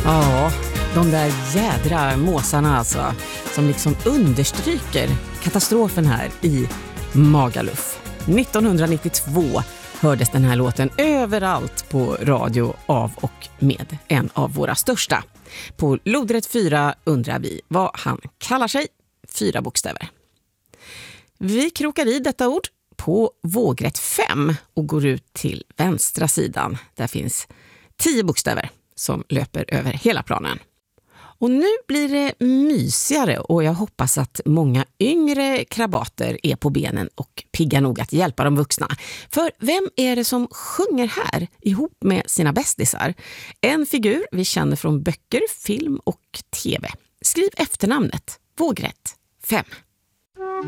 Ja, de där jädra måsarna alltså, som liksom understryker katastrofen här i Magaluf. 1992 hördes den här låten överallt på radio av och med en av våra största. På lodrätt 4 undrar vi vad han kallar sig. 4 bokstäver. Vi krokar i detta ord på vågrätt 5 och går ut till vänstra sidan. Där finns 10 bokstäver som löper över hela planen. Och nu blir det mysigare och jag hoppas att många yngre krabater är på benen och pigga nog att hjälpa de vuxna. För vem är det som sjunger här ihop med sina bästisar? En figur vi känner från böcker, film och tv. Skriv efternamnet. Vågrätt 5.